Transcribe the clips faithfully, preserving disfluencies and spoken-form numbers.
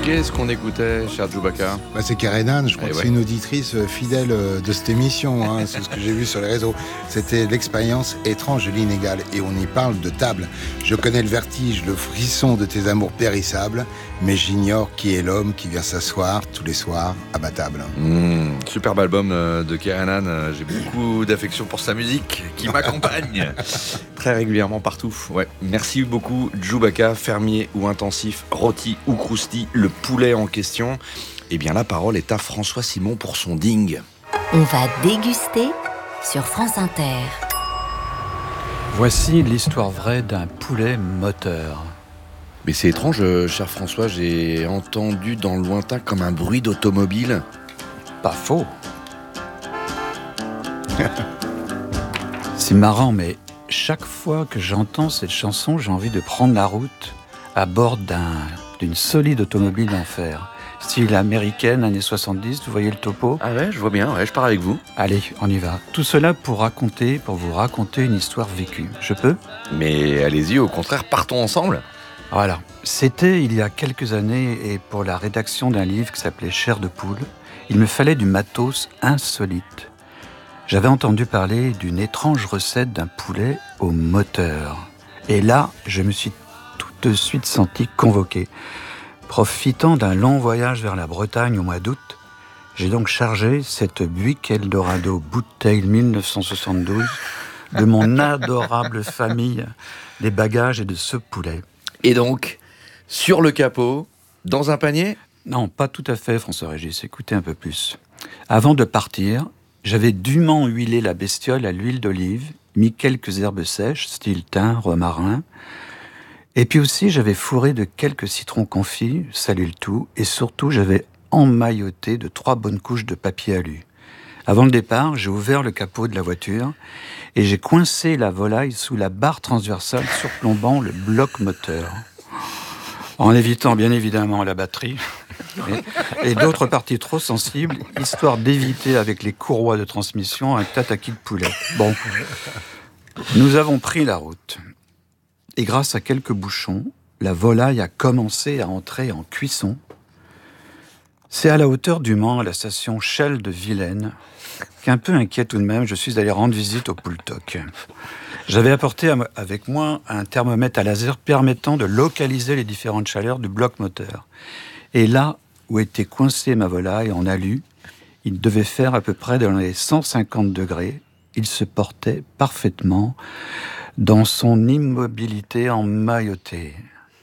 Qu'est-ce qu'on écoutait, cher Chewbacca? Bah, c'est Karenan, je crois eh que ouais. c'est une auditrice fidèle de cette émission, hein, c'est ce que j'ai vu sur les réseaux. C'était l'expérience étrange de l'inégal, et on y parle de table. Je connais le vertige, le frisson de tes amours périssables, mais j'ignore qui est l'homme qui vient s'asseoir tous les soirs à ma table. Mmh, superbe album de Karenan, j'ai beaucoup d'affection pour sa musique qui m'accompagne très régulièrement partout. Ouais. Merci beaucoup Chewbacca, fermier ou intensif, rôti ou crousti, le poulet en question. Eh bien la parole est à François Simon pour son ding. On va déguster sur France Inter. Voici l'histoire vraie d'un poulet moteur. Mais c'est étrange, euh, cher François, j'ai entendu dans le lointain comme un bruit d'automobile. Pas faux. C'est marrant, mais chaque fois que j'entends cette chanson, j'ai envie de prendre la route à bord d'un, d'une solide automobile en fer. Style américaine, années soixante-dix, vous voyez le topo? Ah ouais, je vois bien, ouais, je pars avec vous. Allez, on y va. Tout cela pour raconter, pour vous raconter une histoire vécue. Je peux? Mais allez-y, au contraire, partons ensemble. Voilà. C'était il y a quelques années, et pour la rédaction d'un livre qui s'appelait Chair de poule, il me fallait du matos insolite. J'avais entendu parler d'une étrange recette d'un poulet au moteur. Et là, je me suis tout de suite senti convoqué. Profitant d'un long voyage vers la Bretagne au mois d'août, j'ai donc chargé cette Buick Eldorado Bouteille dix-neuf cent soixante-douze de mon adorable famille, des bagages et de ce poulet. Et donc, sur le capot, dans un panier? Non, pas tout à fait, François-Régis. Écoutez un peu plus. Avant de partir, j'avais dûment huilé la bestiole à l'huile d'olive, mis quelques herbes sèches, style thym, romarin. Et puis aussi, j'avais fourré de quelques citrons confits, salé le tout, et surtout, j'avais emmailloté de trois bonnes couches de papier alu. Avant le départ, j'ai ouvert le capot de la voiture et j'ai coincé la volaille sous la barre transversale surplombant le bloc moteur, en évitant bien évidemment la batterie et, et d'autres parties trop sensibles, histoire d'éviter avec les courroies de transmission un tataki de poulet. Bon, nous avons pris la route. Et grâce à quelques bouchons, la volaille a commencé à entrer en cuisson. C'est à la hauteur du Mans, à la station Shell de Vilaine, qu'un peu inquiet tout de même, je suis allé rendre visite au Poultoc. J'avais apporté avec moi un thermomètre à laser permettant de localiser les différentes chaleurs du bloc moteur. Et là où était coincée ma volaille en alu, il devait faire à peu près dans les cent cinquante degrés. Il se portait parfaitement dans son immobilité emmaillotée.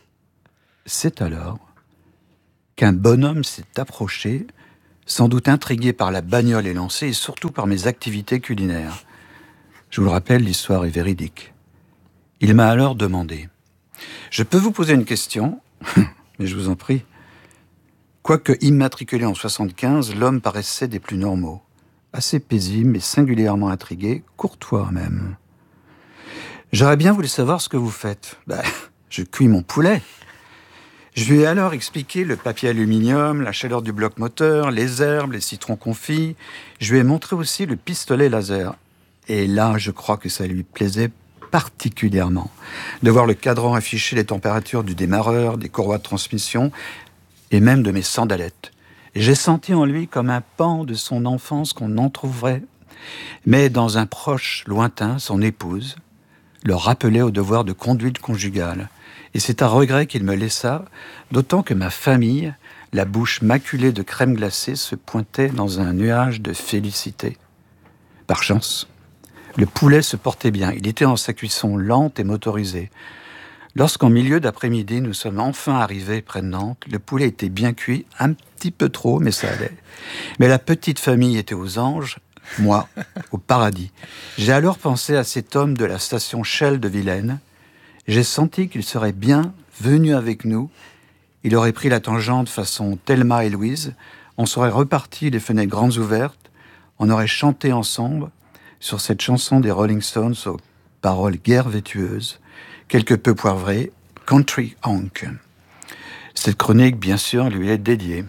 C'est alors qu'un bonhomme s'est approché, sans doute intrigué par la bagnole élancée et surtout par mes activités culinaires. Je vous le rappelle, l'histoire est véridique. Il m'a alors demandé « Je peux vous poser une question ?» Mais je vous en prie. Quoique immatriculé en soixante-quinze, l'homme paraissait des plus normaux. Assez paisible, mais singulièrement intrigué, courtois même. J'aurais bien voulu savoir ce que vous faites. Ben, je cuis mon poulet. Je lui ai alors expliqué le papier aluminium, la chaleur du bloc moteur, les herbes, les citrons confits. Je lui ai montré aussi le pistolet laser. Et là, je crois que ça lui plaisait particulièrement de voir le cadran afficher les températures du démarreur, des courroies de transmission et même de mes sandalettes. Et j'ai senti en lui comme un pan de son enfance qu'on entrouverait. Mais dans un proche lointain, son épouse le rappelait au devoir de conduite conjugale. Et c'est à regret qu'il me laissa, d'autant que ma famille, la bouche maculée de crème glacée, se pointait dans un nuage de félicité. Par chance, le poulet se portait bien. Il était en sa cuisson lente et motorisée. Lorsqu'en milieu d'après-midi, nous sommes enfin arrivés près de Nantes, le poulet était bien cuit, un petit peu trop, mais ça allait. Mais la petite famille était aux anges, moi, au paradis. J'ai alors pensé à cet homme de la station Shell de Vilaine. J'ai senti qu'il serait bien venu avec nous. Il aurait pris la tangente façon Thelma et Louise. On serait repartis les fenêtres grandes ouvertes. On aurait chanté ensemble sur cette chanson des Rolling Stones aux paroles guère vêtueuses, quelque peu poivrées, Country Honk. Cette chronique, bien sûr, lui est dédiée.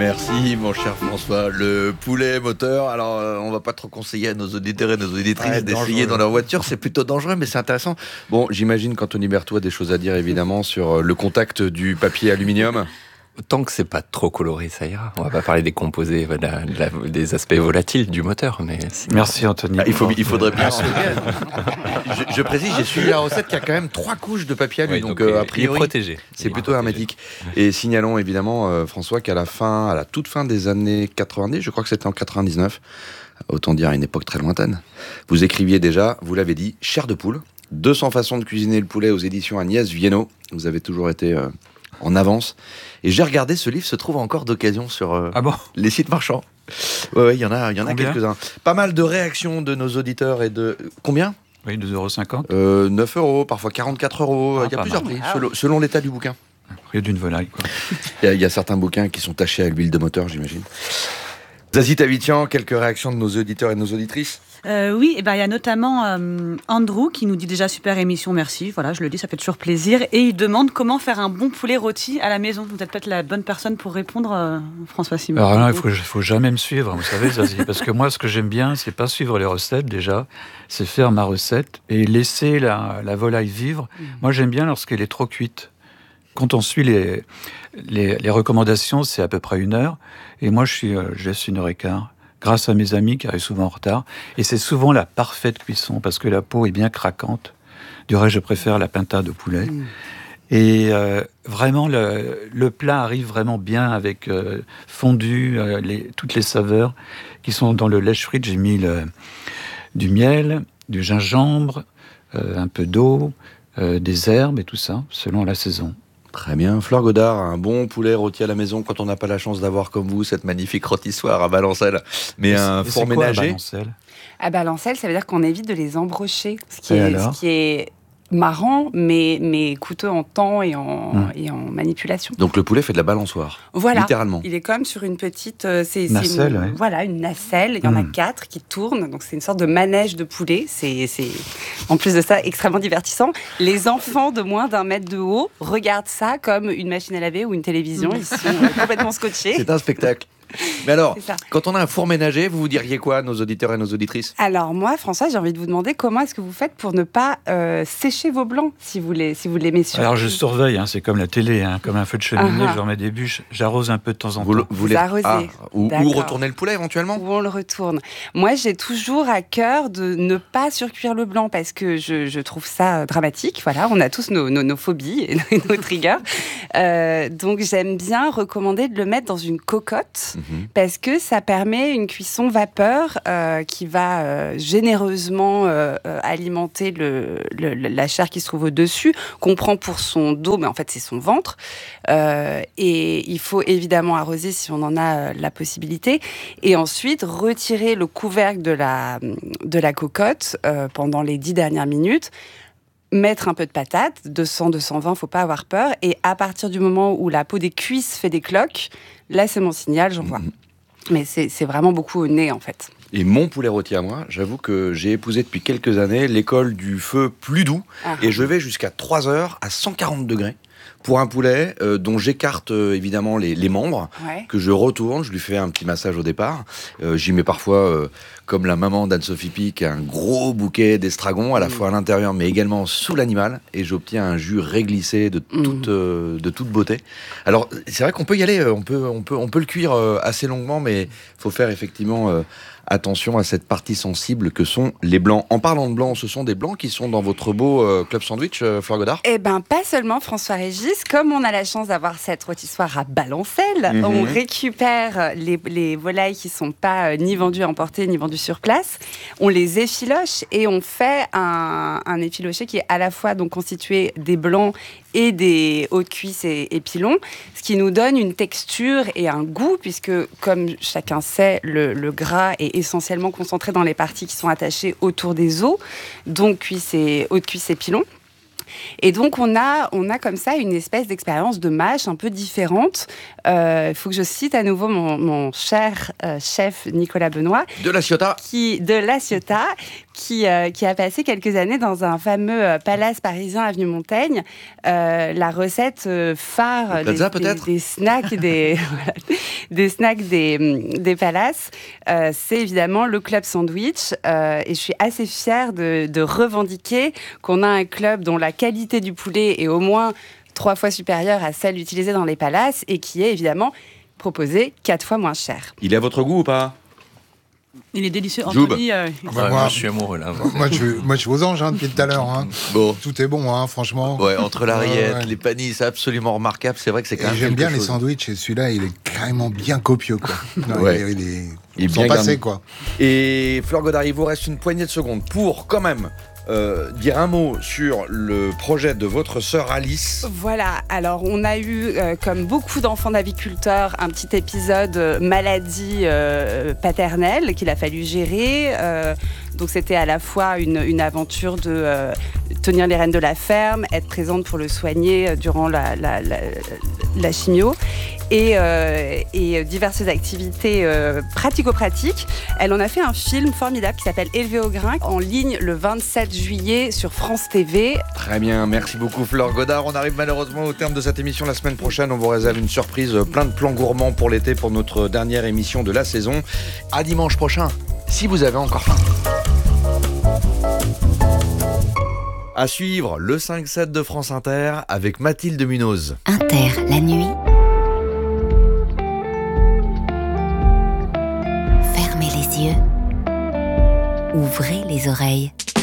Merci mon cher François. Le poulet moteur, alors euh, on va pas trop conseiller à nos auditeurs et nos auditrices Ouais, d'essayer dangereux. dans leur voiture, c'est plutôt dangereux mais c'est intéressant. Bon, j'imagine qu'Anthony Berthoud a des choses à dire évidemment sur le contact du papier aluminium. Tant que c'est pas trop coloré, ça ira. On va pas parler des composés, voilà, de la- des aspects volatiles du moteur, mais sinon- Merci Anthony. Ah, il, faut, il faudrait bien. je, je précise, j'ai suivi la recette qui a quand même trois couches de papier alu, Oui, donc, donc, euh, il a est priori protégé. c'est Il est plutôt protégé. hermétique. Et signalons évidemment euh, François qu'à la fin, à la toute fin des années quatre-vingt-dix, je crois que c'était en quatre-vingt-dix-neuf, autant dire à une époque très lointaine, vous écriviez déjà, vous l'avez dit, Chair de poule, deux cents façons de cuisiner le poulet aux éditions Agnès Viennot. Vous avez toujours été euh, en avance. Et j'ai regardé, ce livre se trouve encore d'occasion sur euh, Ah bon? les sites marchands. Ouais, ouais, il y en a, il y en a Combien quelques-uns. Pas mal de réactions de nos auditeurs et de... Combien Oui, deux euros cinquante. euh, neuf euros, parfois quarante-quatre euros. Ah, Il y a pas plusieurs mal. prix, selon, selon l'état du bouquin. Prix d'une volaille, quoi. Il y, a, il y a certains bouquins qui sont tachés à l'huile de moteur, j'imagine. Zazie Tavitian, quelques réactions de nos auditeurs et de nos auditrices. Euh, oui, et ben il y a notamment euh, Andrew qui nous dit déjà super émission, merci. Voilà, je le dis, ça fait toujours plaisir. Et il demande comment faire un bon poulet rôti à la maison. Vous êtes peut-être la bonne personne pour répondre, euh, François Simon. Alors là, il faut, faut jamais me suivre, vous savez, Zazie, parce que moi, ce que j'aime bien, c'est pas suivre les recettes déjà, c'est faire ma recette et laisser la, la volaille vivre. Mmh. Moi, j'aime bien lorsqu'elle est trop cuite. Quand on suit les, les, les recommandations, c'est à peu près une heure. Et moi, je, suis, euh, je laisse une heure et quart, grâce à mes amis qui arrivent souvent en retard. Et c'est souvent la parfaite cuisson, parce que la peau est bien craquante. Du reste, je préfère la pinta de poulet. Mmh. Et euh, vraiment, le, le plat arrive vraiment bien avec euh, fondu, euh, les, toutes les saveurs qui sont dans le lèche frite. J'ai mis le, du miel, du gingembre, euh, un peu d'eau, euh, des herbes et tout ça, selon la saison. Très bien. Fleur Godard, un bon poulet rôti à la maison quand on n'a pas la chance d'avoir comme vous cette magnifique rôtissoire à Balancelle. Mais un four ménager. À Balancelle, ça veut dire qu'on évite de les embrocher. Ce qui, est, ce qui est marrant, mais, mais coûteux en temps et en, mmh. et en manipulation. Donc le poulet fait de la balançoire, voilà. littéralement. Il est comme sur une petite... Euh, c'est, nacelle, c'est une, ouais. Voilà, une nacelle. Il y en mmh. a quatre qui tournent. Donc c'est une sorte de manège de poulet. C'est, c'est, en plus de ça, extrêmement divertissant. Les enfants de moins d'un mètre de haut regardent ça comme une machine à laver ou une télévision. Ils sont euh, complètement scotchés. C'est un spectacle. Mais alors, quand on a un four ménager, vous vous diriez quoi, nos auditeurs et nos auditrices ? Alors moi, François, j'ai envie de vous demander comment est-ce que vous faites pour ne pas euh, sécher vos blancs, si vous les, si vous les mettez sur... Alors je surveille, hein, c'est comme la télé, hein, comme un feu de cheminée, uh-huh. je remets des bûches, j'arrose un peu de temps en vous, temps. Vous, vous les arrosez, ah, ou, ou retournez le poulet éventuellement ? Ou on le retourne. Moi, j'ai toujours à cœur de ne pas surcuire le blanc parce que je, je trouve ça dramatique. Voilà, on a tous nos, nos, nos phobies et nos triggers. Euh, donc j'aime bien recommander de le mettre dans une cocotte mm-hmm. parce que ça permet une cuisson vapeur euh, qui va euh, généreusement euh, alimenter le, le, la chair qui se trouve au-dessus, qu'on prend pour son dos, mais en fait c'est son ventre. Euh, et il faut évidemment arroser si on en a euh, la possibilité. Et ensuite, retirer le couvercle de la, de la cocotte euh, pendant les dix dernières minutes. Mettre un peu de patate, deux cents, deux cent vingt, faut pas avoir peur. Et à partir du moment où la peau des cuisses fait des cloques, là c'est mon signal, j'en vois. Mmh. Mais c'est, c'est vraiment beaucoup au nez, en fait. Et mon poulet rôti à moi, j'avoue que j'ai épousé depuis quelques années l'école du feu plus doux. Ah. Et je vais jusqu'à trois heures à cent quarante degrés pour un poulet euh, dont j'écarte euh, évidemment les, les membres, ouais. que je retourne, je lui fais un petit massage au départ. Euh, j'y mets parfois, euh, comme la maman d'Anne-Sophie Pic, un gros bouquet d'estragon, à la mmh. fois à l'intérieur, mais également sous l'animal. Et j'obtiens un jus réglissé de toute, mmh. euh, de toute beauté. Alors, c'est vrai qu'on peut y aller, on peut, on peut, on peut le cuire euh, assez longuement, mais il faut faire effectivement... Euh, attention à cette partie sensible que sont les blancs. En parlant de blancs, ce sont des blancs qui sont dans votre beau euh, club sandwich, euh, Fleur Godard ? Eh bien, pas seulement, François-Régis. Comme on a la chance d'avoir cette rôtissoire à Balancelle, mm-hmm. on récupère les, les volailles qui ne sont pas euh, ni vendues à emporter, ni vendues sur place. On les effiloche et on fait un, un effiloché qui est à la fois donc, constitué des blancs et des hautes cuisses et, et pilons, ce qui nous donne une texture et un goût, puisque, comme chacun sait, le, le gras est essentiellement concentré dans les parties qui sont attachées autour des os, donc cuisses et, hautes cuisses et pilons. Et donc, on a, on a comme ça une espèce d'expérience de mâche un peu différente. Il euh, faut que je cite à nouveau mon, mon cher euh, chef Nicolas Benoît. De la Ciotat. Qui, de la Ciotat, qui, euh, qui a passé quelques années dans un fameux euh, palace parisien avenue Montaigne. Euh, la recette euh, phare Le Plaza, des, peut-être des, des snacks des, voilà, des snacks des, des palaces, euh, c'est évidemment le club sandwich. Euh, et je suis assez fière de, de revendiquer qu'on a un club dont la qualité du poulet est au moins trois fois supérieure à celle utilisée dans les palaces et qui est évidemment proposé quatre fois moins cher. Il est à votre goût ou pas? Il est délicieux. Joub. Anthony, euh, Ah bah, Ouais, moi, moi, je suis amoureux là. moi, je, moi, je suis aux anges hein, depuis tout à l'heure. Hein. Bon. Tout est bon, hein, franchement. Ouais, entre la rillette, Ouais, ouais. les panis, c'est absolument remarquable. C'est vrai que c'est quand Et même j'aime quelque bien les chose. sandwichs et celui-là, il est carrément bien copieux, quoi. Non, Ouais. Il est, il est, Il est sans bien passer, garni. quoi. Et Fleur Godard, il vous reste une poignée de secondes pour quand même euh, dire un mot sur le projet de votre sœur Alice. Voilà, alors on a eu, euh, comme beaucoup d'enfants d'aviculteurs, un petit épisode euh, maladie euh, paternelle qu'il a fallu gérer. Euh, donc c'était à la fois une, une aventure de euh, tenir les rênes de la ferme, être présente pour le soigner euh, durant la, la, la, la chimio, et, euh, et diverses activités euh, pratico-pratiques. Elle en a fait un film formidable qui s'appelle Élevé au grain, en ligne le vingt-sept juillet sur France T V. Très bien, merci beaucoup Fleur Godard. On arrive malheureusement au terme de cette émission. La semaine prochaine, on vous réserve une surprise, euh, plein de plans gourmands pour l'été pour notre dernière émission de la saison. À dimanche prochain, si vous avez encore faim. À suivre, le cinq sept de France Inter avec Mathilde Munoz. Inter, la nuit. Fermez les yeux. Ouvrez les oreilles.